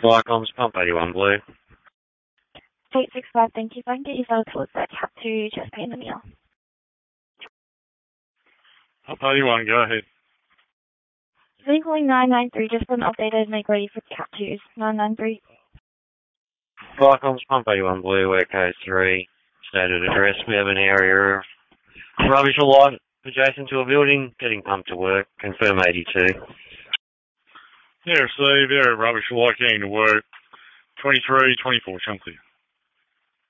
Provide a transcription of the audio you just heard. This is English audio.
Viacom's Pump 81 Blue. 865, thank you. If I can get you further towards that cap to just pay in the meal. Pump 81, go ahead. Vehicle 993, just been updated, make ready for cap 2s. 993. Viacom's Pump 81 Blue, where code 3. Stated address, we have an area of rubbish or light adjacent to a building, getting pumped to work. Confirm 82. Yeah, receive, area rubbish, like getting to work. 23, 24, Chunkley.